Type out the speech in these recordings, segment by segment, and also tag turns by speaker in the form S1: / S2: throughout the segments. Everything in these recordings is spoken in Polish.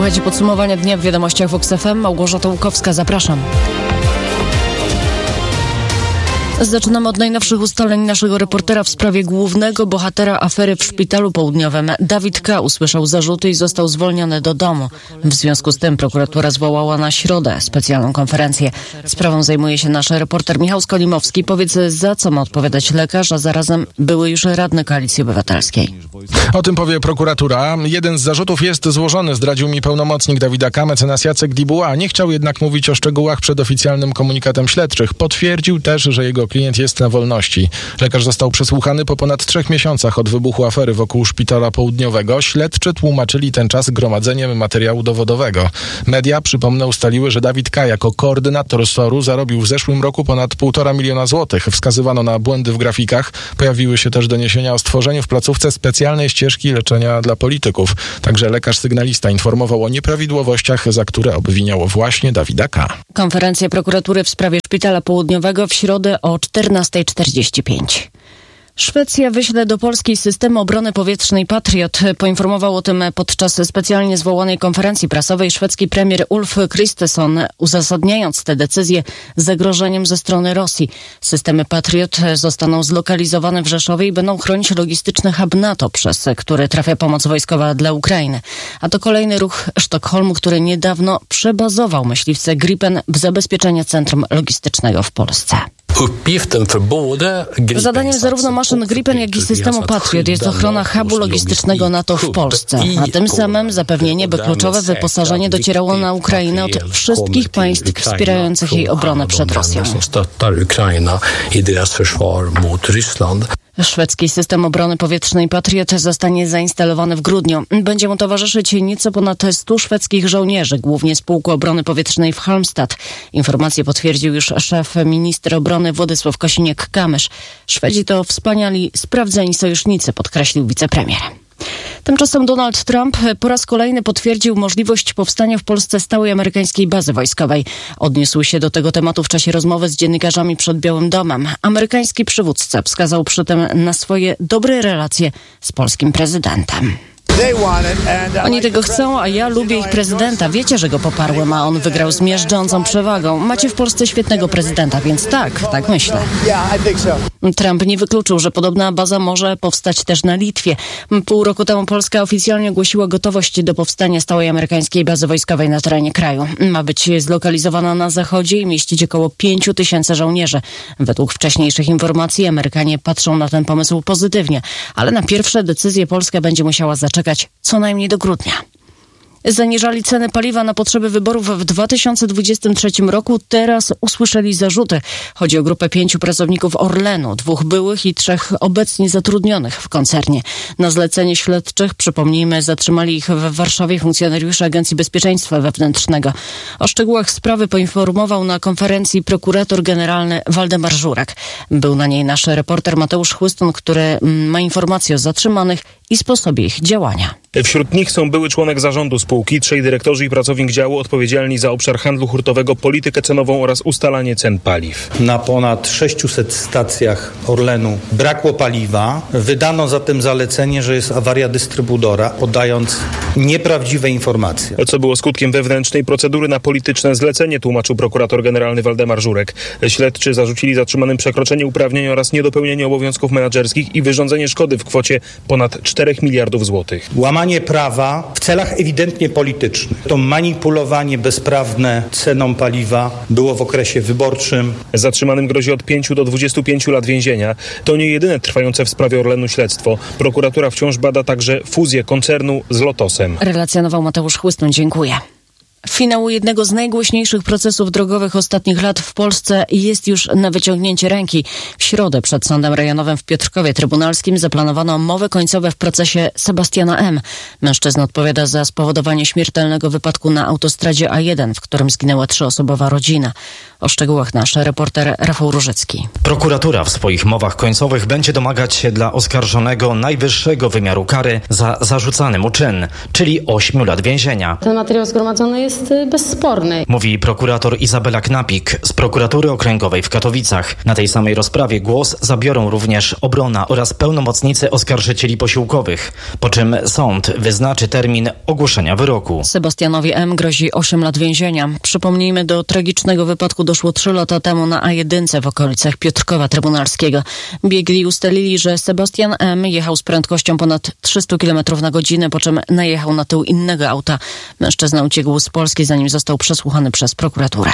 S1: Słuchajcie podsumowania dnia w wiadomościach Vox FM. Małgorzata Łukowska, zapraszam. Zaczynamy od najnowszych ustaleń naszego reportera w sprawie głównego bohatera afery w Szpitalu Południowym. Dawid K. usłyszał zarzuty i został zwolniony do domu. W związku z tym prokuratura zwołała na środę specjalną konferencję. Sprawą zajmuje się nasz reporter Michał Skolimowski. Powiedz, za co ma odpowiadać lekarz, a zarazem były już radny Koalicji Obywatelskiej.
S2: O tym powie prokuratura. Jeden z zarzutów jest złożony, zdradził mi pełnomocnik Dawida K., mecenas Jacek Dibuła. Nie chciał jednak mówić o szczegółach przed oficjalnym komunikatem śledczych. Potwierdził też, że jego klient jest na wolności. Lekarz został przesłuchany po ponad 3 miesiącach od wybuchu afery wokół Szpitala Południowego. Śledczy tłumaczyli ten czas gromadzeniem materiału dowodowego. Media, przypomnę, ustaliły, że Dawid K. jako koordynator SOR-u zarobił w zeszłym roku ponad 1,5 miliona złotych. Wskazywano na błędy w grafikach. Pojawiły się też doniesienia o stworzeniu w placówce specjalnej ścieżki leczenia dla polityków. Także lekarz sygnalista informował o nieprawidłowościach, za które obwiniał właśnie Dawida K.
S1: Konferencja prokuratury w sprawie Szpitala Południowego w środę o 14:45. Szwecja wyśle do Polski system obrony powietrznej Patriot. Poinformował o tym podczas specjalnie zwołanej konferencji prasowej szwedzki premier Ulf Kristersson, uzasadniając tę decyzję zagrożeniem ze strony Rosji. Systemy Patriot zostaną zlokalizowane w Rzeszowie i będą chronić logistyczny hub NATO, przez który trafia pomoc wojskowa dla Ukrainy. A to kolejny ruch Sztokholmu, który niedawno przebazował myśliwce Gripen w zabezpieczenie centrum logistycznego w Polsce. Zadaniem zarówno maszyn Gripen, jak i systemu Patriot jest ochrona hubu logistycznego NATO w Polsce, a tym samym zapewnienie, by kluczowe wyposażenie docierało na Ukrainę od wszystkich państw wspierających jej obronę przed Rosją. Szwedzki system obrony powietrznej Patriot zostanie zainstalowany w grudniu. Będzie mu towarzyszyć nieco ponad 100 szwedzkich żołnierzy, głównie z Pułku Obrony Powietrznej w Halmstad. Informację potwierdził już szef minister obrony Władysław Kosiniak-Kamysz. Szwedzi to wspaniali, sprawdzeni sojusznicy, podkreślił wicepremier. Tymczasem Donald Trump po raz kolejny potwierdził możliwość powstania w Polsce stałej amerykańskiej bazy wojskowej. Odniósł się do tego tematu w czasie rozmowy z dziennikarzami przed Białym Domem. Amerykański przywódca wskazał przy tym na swoje dobre relacje z polskim prezydentem. Oni tego chcą, a ja lubię ich prezydenta. Wiecie, że go poparłem, a on wygrał z miażdżącą przewagą. Macie w Polsce świetnego prezydenta, więc tak myślę. Trump nie wykluczył, że podobna baza może powstać też na Litwie. Pół roku temu Polska oficjalnie ogłosiła gotowość do powstania stałej amerykańskiej bazy wojskowej na terenie kraju. Ma być zlokalizowana na zachodzie i mieścić około 5,000 żołnierzy. Według wcześniejszych informacji Amerykanie patrzą na ten pomysł pozytywnie, ale na pierwsze decyzje Polska będzie musiała zaczekać co najmniej do grudnia. Zaniżali ceny paliwa na potrzeby wyborów w 2023 roku. Teraz usłyszeli zarzuty. Chodzi o grupę 5 pracowników Orlenu, 2 byłych i 3 obecnie zatrudnionych w koncernie. Na zlecenie śledczych, przypomnijmy, zatrzymali ich w Warszawie funkcjonariusze Agencji Bezpieczeństwa Wewnętrznego. O szczegółach sprawy poinformował na konferencji prokurator generalny Waldemar Żurek. Był na niej nasz reporter Mateusz Chłystun, który ma informacje o zatrzymanych i sposobie ich działania.
S3: Wśród nich są były członek zarządu spółki, 3 dyrektorzy i pracownik działu odpowiedzialni za obszar handlu hurtowego, politykę cenową oraz ustalanie cen paliw.
S4: Na ponad 600 stacjach Orlenu brakło paliwa. Wydano zatem zalecenie, że jest awaria dystrybutora, podając nieprawdziwe informacje.
S3: Co było skutkiem wewnętrznej procedury na polityczne zlecenie, tłumaczył prokurator generalny Waldemar Żurek. Śledczy zarzucili zatrzymanym przekroczenie uprawnień oraz niedopełnienie obowiązków menedżerskich i wyrządzenie szkody w kwocie ponad 4 miliardów złotych.
S4: Łamanie prawa w celach ewidentnie politycznych. To manipulowanie bezprawne ceną paliwa było w okresie wyborczym.
S3: Zatrzymanym grozi od 5 do 25 lat więzienia. To nie jedyne trwające w sprawie Orlenu śledztwo. Prokuratura wciąż bada także fuzję koncernu z Lotosem.
S1: Relacjonował Mateusz Chłystun. Dziękuję. Finał jednego z najgłośniejszych procesów drogowych ostatnich lat w Polsce jest już na wyciągnięcie ręki. W środę przed Sądem Rejonowym w Piotrkowie Trybunalskim zaplanowano mowy końcowe w procesie Sebastiana M. Mężczyzna odpowiada za spowodowanie śmiertelnego wypadku na autostradzie A1, w którym zginęła 3-osobowa rodzina. O szczegółach nasz reporter Rafał Różycki.
S5: Prokuratura w swoich mowach końcowych będzie domagać się dla oskarżonego najwyższego wymiaru kary za zarzucany mu czyn, czyli 8 lat więzienia.
S6: Ten materiał zgromadzony jest jest bezsporny.
S5: Mówi prokurator Izabela Knapik z prokuratury okręgowej w Katowicach. Na tej samej rozprawie głos zabiorą również obrona oraz pełnomocnicy oskarżycieli posiłkowych, po czym sąd wyznaczy termin ogłoszenia wyroku.
S1: Sebastianowi M. grozi 8 lat więzienia. Przypomnijmy, do tragicznego wypadku doszło 3 lata temu na A1 w okolicach Piotrkowa Trybunalskiego. Biegli ustalili, że Sebastian M. jechał z prędkością ponad 300 km na godzinę, po czym najechał na tył innego auta. Mężczyzna uciekł z Polski, zanim został przesłuchany przez prokuraturę.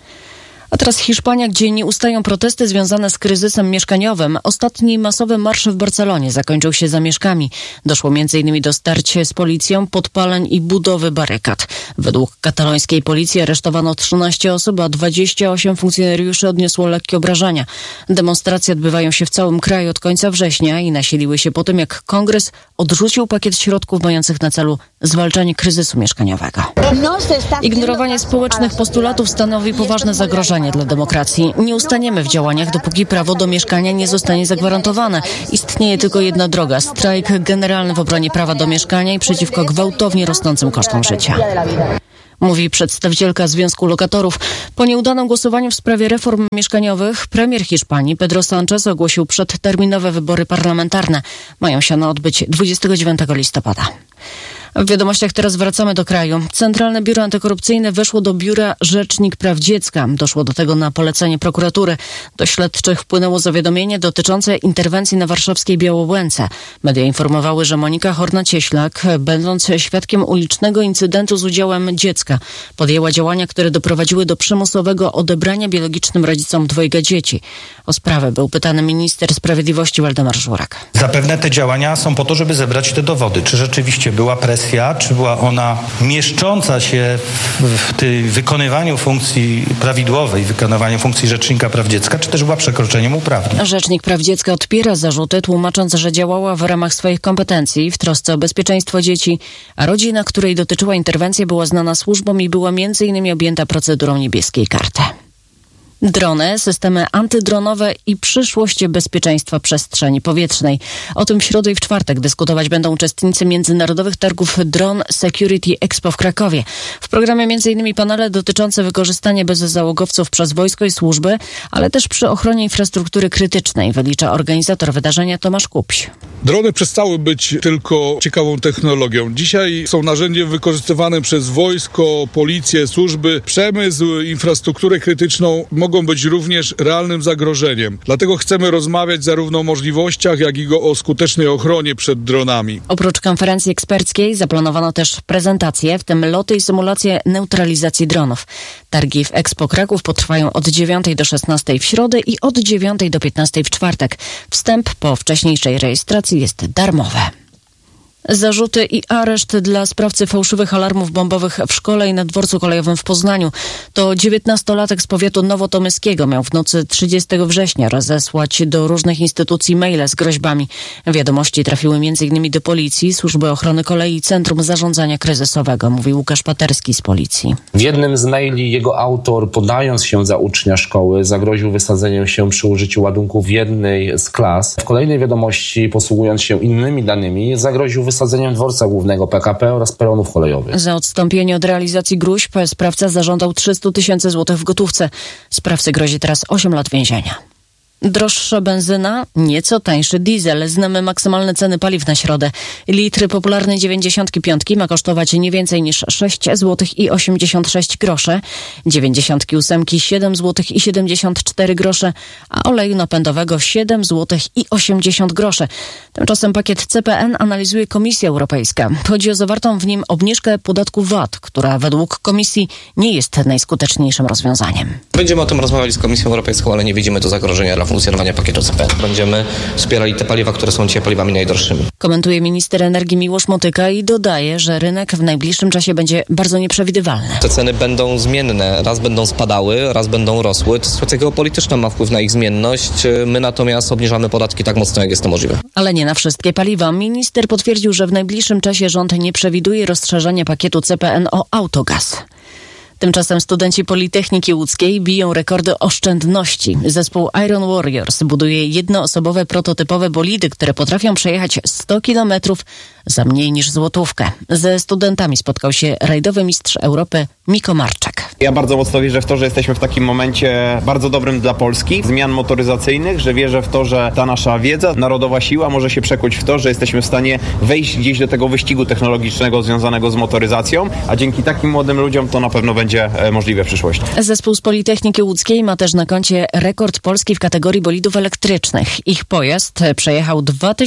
S1: A teraz Hiszpania, gdzie nie ustają protesty związane z kryzysem mieszkaniowym. Ostatni masowy marsz w Barcelonie zakończył się zamieszkami. Doszło m.in. do starć z policją, podpaleń i budowy barykad. Według katalońskiej policji aresztowano 13 osób, a 28 funkcjonariuszy odniosło lekkie obrażenia. Demonstracje odbywają się w całym kraju od końca września i nasiliły się po tym, jak kongres odrzucił pakiet środków mających na celu zwalczanie kryzysu mieszkaniowego. Ignorowanie społecznych postulatów stanowi poważne zagrożenie dla demokracji. Nie ustaniemy w działaniach, dopóki prawo do mieszkania nie zostanie zagwarantowane. Istnieje tylko jedna droga: strajk generalny w obronie prawa do mieszkania i przeciwko gwałtownie rosnącym kosztom życia. Mówi przedstawicielka Związku Lokatorów. Po nieudanym głosowaniu w sprawie reform mieszkaniowych premier Hiszpanii Pedro Sánchez ogłosił przedterminowe wybory parlamentarne. Mają się one odbyć 29 listopada. W wiadomościach teraz wracamy do kraju. Centralne Biuro Antykorupcyjne weszło do biura Rzecznik Praw Dziecka. Doszło do tego na polecenie prokuratury. Do śledczych wpłynęło zawiadomienie dotyczące interwencji na warszawskiej Białołęce. Media informowały, że Monika Horna-Cieślak, będąc świadkiem ulicznego incydentu z udziałem dziecka, podjęła działania, które doprowadziły do przymusowego odebrania biologicznym rodzicom 2 dzieci. O sprawę był pytany minister sprawiedliwości Waldemar Żurek.
S4: Zapewne te działania są po to, żeby zebrać te dowody. Czy rzeczywiście była presja, czy była ona mieszcząca się w wykonywaniu funkcji prawidłowej, wykonywaniu funkcji Rzecznika Praw Dziecka, czy też była przekroczeniem uprawnień?
S1: Rzecznik Praw Dziecka odpiera zarzuty, tłumacząc, że działała w ramach swoich kompetencji w trosce o bezpieczeństwo dzieci, a rodzina, której dotyczyła interwencja, była znana służbom i była m.in. objęta procedurą niebieskiej karty. Drony, systemy antydronowe i przyszłość bezpieczeństwa przestrzeni powietrznej. O tym w środę i w czwartek dyskutować będą uczestnicy międzynarodowych targów Drone Security Expo w Krakowie. W programie m.in. panele dotyczące wykorzystania bezzałogowców przez wojsko i służby, ale też przy ochronie infrastruktury krytycznej, wylicza organizator wydarzenia Tomasz Kupś.
S7: Drony przestały być tylko ciekawą technologią. Dzisiaj są narzędziem wykorzystywanym przez wojsko, policję, służby, przemysł, infrastrukturę krytyczną. Mogą być również realnym zagrożeniem. Dlatego chcemy rozmawiać zarówno o możliwościach, jak i o skutecznej ochronie przed dronami.
S1: Oprócz konferencji eksperckiej zaplanowano też prezentacje, w tym loty i symulacje neutralizacji dronów. Targi w Expo Kraków potrwają od 9 do 16 w środę i od 9 do 15 w czwartek. Wstęp po wcześniejszej rejestracji jest darmowy. Zarzuty i areszt dla sprawcy fałszywych alarmów bombowych w szkole i na dworcu kolejowym w Poznaniu. To 19-latek z powiatu nowotomyskiego miał w nocy 30 września rozesłać do różnych instytucji maile z groźbami. Wiadomości trafiły m.in. do policji, Służby Ochrony Kolei i Centrum Zarządzania Kryzysowego, mówi Łukasz Paterski z policji.
S8: W jednym z maili jego autor, podając się za ucznia szkoły, zagroził wysadzeniem się przy użyciu ładunków w jednej z klas. W kolejnej wiadomości, posługując się innymi danymi, zagroził wysadzeniem dworca głównego PKP oraz peronów kolejowych.
S1: Za odstąpienie od realizacji gruźb sprawca zażądał 300 000 złotych w gotówce. Sprawcy grozi teraz 8 lat więzienia. Droższa benzyna, nieco tańszy diesel. Znamy maksymalne ceny paliw na środę. Litr popularnej 95 ma kosztować nie więcej niż 6 zł i 86 grosze, 98 7 zł i 74 grosze, a oleju napędowego 7 zł i 80 groszy. Tymczasem pakiet CPN analizuje Komisja Europejska. Chodzi o zawartą w nim obniżkę podatku VAT, która według Komisji nie jest najskuteczniejszym rozwiązaniem.
S9: Będziemy o tym rozmawiali z Komisją Europejską, ale nie widzimy tu zagrożenia dla funkcjonowania pakietu CPN. Będziemy wspierali te paliwa, które są dzisiaj paliwami najdroższymi. Komentuje minister energii Miłosz Motyka i dodaje, że rynek w najbliższym czasie będzie bardzo nieprzewidywalny. Te ceny będą zmienne. Raz będą spadały, raz będą rosły. To sytuacja geopolityczna ma wpływ na ich zmienność. My natomiast obniżamy podatki tak mocno, jak jest to możliwe. Ale nie na wszystkie paliwa. Minister potwierdził, że w najbliższym czasie rząd nie przewiduje rozszerzania pakietu CPN o autogaz.
S1: Tymczasem studenci Politechniki Łódzkiej biją rekordy oszczędności. Zespół Iron Warriors buduje jednoosobowe prototypowe bolidy, które potrafią przejechać 100 kilometrów za mniej niż złotówkę. Ze studentami spotkał się rajdowy mistrz Europy Miko Marczak.
S6: Ja bardzo mocno wierzę w to, że jesteśmy w takim momencie bardzo dobrym dla Polski, zmian motoryzacyjnych, że wierzę w to, że ta nasza wiedza, narodowa siła może się przekuć w to, że jesteśmy w stanie wejść gdzieś do tego wyścigu technologicznego związanego z motoryzacją, a dzięki takim młodym ludziom to na pewno będzie możliwe w przyszłości.
S1: Zespół z Politechniki Łódzkiej ma też na koncie rekord Polski w kategorii bolidów elektrycznych. Ich pojazd przejechał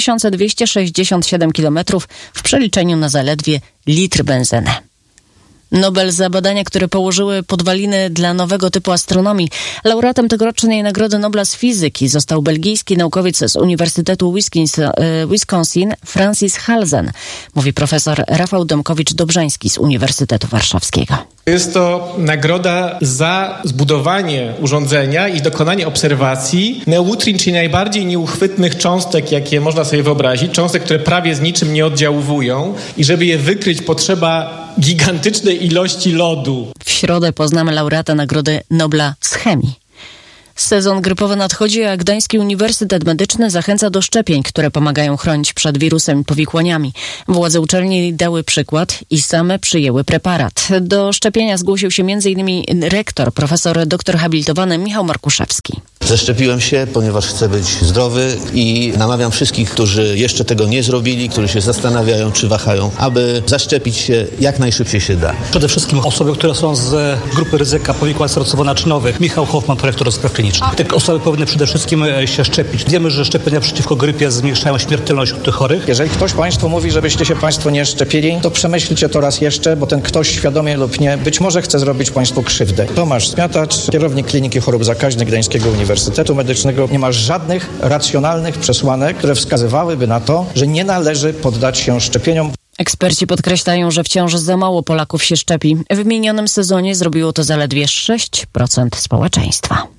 S1: 2267 km w przeliczeniu na zaledwie litr benzyny. Nobel za badania, które położyły podwaliny dla nowego typu astronomii. Laureatem tegorocznej Nagrody Nobla z fizyki został belgijski naukowiec z Uniwersytetu Wisconsin Francis Halzen, mówi profesor Rafał Dąmkowicz-Dobrzański z Uniwersytetu Warszawskiego.
S10: Jest to nagroda za zbudowanie urządzenia i dokonanie obserwacji neutrin, czyli najbardziej nieuchwytnych cząstek, jakie można sobie wyobrazić. Cząstek, które prawie z niczym nie oddziaływują i żeby je wykryć, potrzeba gigantycznej ilości lodu.
S1: W środę poznamy laureata Nagrody Nobla z chemii. Sezon grypowy nadchodzi, a Gdański Uniwersytet Medyczny zachęca do szczepień, które pomagają chronić przed wirusem i powikłaniami. Władze uczelni dały przykład i same przyjęły preparat. Do szczepienia zgłosił się m.in. rektor, profesor doktor habilitowany Michał Markuszewski.
S11: Zaszczepiłem się, ponieważ chcę być zdrowy i namawiam wszystkich, którzy jeszcze tego nie zrobili, którzy się zastanawiają czy wahają, aby zaszczepić się jak najszybciej się da.
S12: Przede wszystkim osoby, które są z grupy ryzyka powikłań sercowo-naczyniowych. Michał Hoffman, dyrektor do spraw klinicznych. Te osoby powinny przede wszystkim się szczepić. Wiemy, że szczepienia przeciwko grypie zmniejszają śmiertelność u tych chorych.
S13: Jeżeli ktoś Państwu mówi, żebyście się Państwo nie szczepili, to przemyślcie to raz jeszcze, bo ten ktoś świadomie lub nie, być może chce zrobić Państwu krzywdę. Tomasz Smiatacz, kierownik Kliniki Chorób Zakaźnych Gdańskiego Uniwersytetu Medycznego. Nie ma żadnych racjonalnych przesłanek, które wskazywałyby na to, że nie należy poddać się szczepieniom.
S1: Eksperci podkreślają, że wciąż za mało Polaków się szczepi. W minionym sezonie zrobiło to zaledwie 6% społeczeństwa.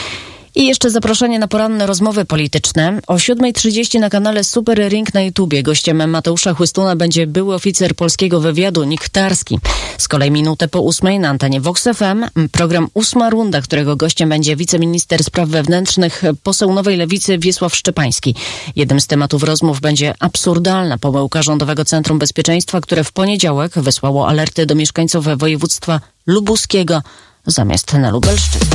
S1: I jeszcze zaproszenie na poranne rozmowy polityczne. O 7:30 na kanale Super Ring na YouTubie gościem Mateusza Chłystuna będzie były oficer polskiego wywiadu Nick Tarski. Z kolei minutę po 8:00 na antenie Vox FM program 8. Runda, którego gościem będzie wiceminister spraw wewnętrznych, poseł Nowej Lewicy Wiesław Szczepański. Jednym z tematów rozmów będzie absurdalna pomyłka Rządowego Centrum Bezpieczeństwa, które w poniedziałek wysłało alerty do mieszkańców województwa lubuskiego zamiast na Lubelszczyznę.